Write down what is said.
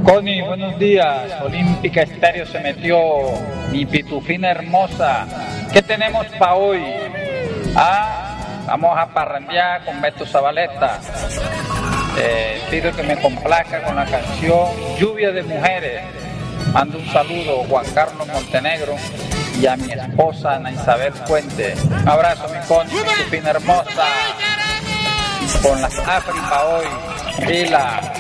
Connie, buenos días. Olímpica Estéreo se metió. Mi pitufina hermosa. ¿Qué tenemos para hoy? Vamos a parrandear con Beto Zabaleta. Pido que me complazca con la canción Lluvia de Mujeres. Mando un saludo a Juan Carlos Montenegro y a mi esposa Ana Isabel Fuente. Un abrazo, mi Connie, mi pitufina hermosa. Con las Afri para hoy. Pila.